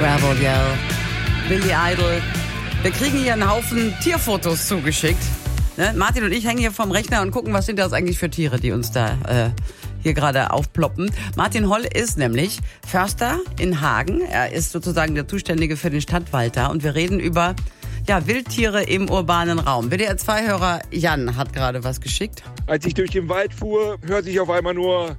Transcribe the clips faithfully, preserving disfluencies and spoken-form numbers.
Gravel Yell, Billy Idol. Wir kriegen hier einen Haufen Tierfotos zugeschickt. Ne? Martin und ich hängen hier vorm Rechner und gucken, was sind das eigentlich für Tiere, die uns da äh, hier gerade aufploppen. Martin Holl ist nämlich Förster in Hagen. Er ist sozusagen der Zuständige für den Stadtwald da. Und wir reden über ja, Wildtiere im urbanen Raum. W D R zwei Hörer Jan hat gerade was geschickt. Als ich durch den Wald fuhr, hörte ich auf einmal nur...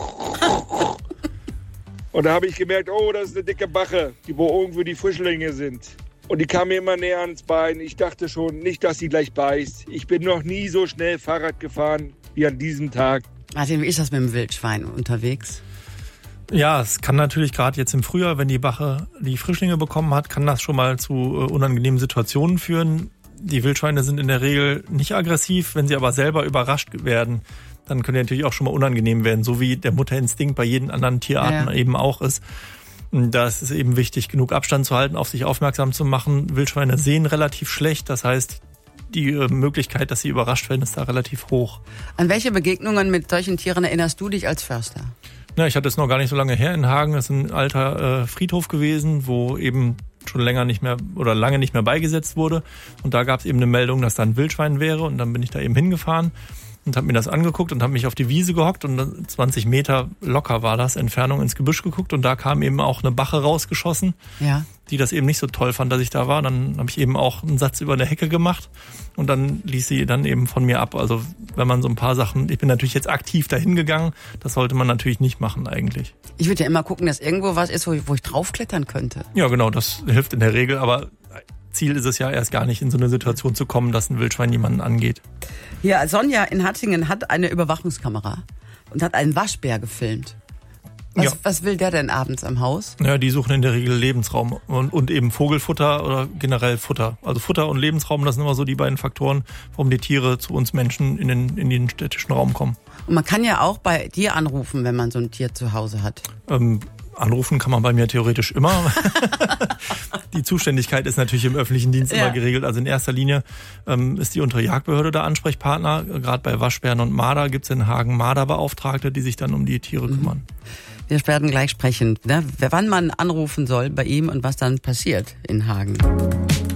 Und da habe ich gemerkt, oh, das ist eine dicke Bache, die wo irgendwo die Frischlinge sind. Und die kam mir immer näher ans Bein. Ich dachte schon, nicht, dass sie gleich beißt. Ich bin noch nie so schnell Fahrrad gefahren wie an diesem Tag. Martin, wie ist das mit dem Wildschwein unterwegs? Ja, es kann natürlich gerade jetzt im Frühjahr, wenn die Bache die Frischlinge bekommen hat, kann das schon mal zu äh, unangenehmen Situationen führen. Die Wildschweine sind in der Regel nicht aggressiv, wenn sie aber selber überrascht werden, dann können die natürlich auch schon mal unangenehm werden, so wie der Mutterinstinkt bei jeden anderen Tierarten ja, ja. eben auch ist. Da ist es eben wichtig, genug Abstand zu halten, auf sich aufmerksam zu machen. Wildschweine sehen relativ schlecht, das heißt, die Möglichkeit, dass sie überrascht werden, ist da relativ hoch. An welche Begegnungen mit solchen Tieren erinnerst du dich als Förster? Ja, ich hatte es noch gar nicht so lange her in Hagen. Das ist ein alter äh, Friedhof gewesen, wo eben schon länger nicht mehr oder lange nicht mehr beigesetzt wurde. Und da gab es eben eine Meldung, dass da ein Wildschwein wäre. Und dann bin ich da eben hingefahren und habe mir das angeguckt und habe mich auf die Wiese gehockt und zwanzig Meter locker war das, Entfernung ins Gebüsch geguckt und da kam eben auch eine Bache rausgeschossen, ja, die das eben nicht so toll fand, dass ich da war. Dann habe ich eben auch einen Satz über eine Hecke gemacht und dann ließ sie dann eben von mir ab. Also wenn man so ein paar Sachen, ich bin natürlich jetzt aktiv dahin gegangen, das sollte man natürlich nicht machen eigentlich. Ich würde ja immer gucken, dass irgendwo was ist, wo ich, wo ich draufklettern könnte. Ja genau, das hilft in der Regel, aber Ziel ist es ja erst gar nicht, in so eine Situation zu kommen, dass ein Wildschwein jemanden angeht. Ja, Sonja in Hattingen hat eine Überwachungskamera und hat einen Waschbär gefilmt. Was, ja. was will der denn abends am Haus? Ja, die suchen in der Regel Lebensraum und, und eben Vogelfutter oder generell Futter. Also Futter und Lebensraum, das sind immer so die beiden Faktoren, warum die Tiere zu uns Menschen in den, in den städtischen Raum kommen. Und man kann ja auch bei dir anrufen, wenn man so ein Tier zu Hause hat. Ähm, Anrufen kann man bei mir theoretisch immer. Die Zuständigkeit ist natürlich im öffentlichen Dienst ja. immer geregelt. Also in erster Linie ähm, ist die untere Jagdbehörde der Ansprechpartner. Gerade bei Waschbären und Marder gibt es in Hagen Marderbeauftragte, die sich dann um die Tiere mhm. kümmern. Wir werden gleich sprechen, ne? Wann man anrufen soll bei ihm und was dann passiert in Hagen.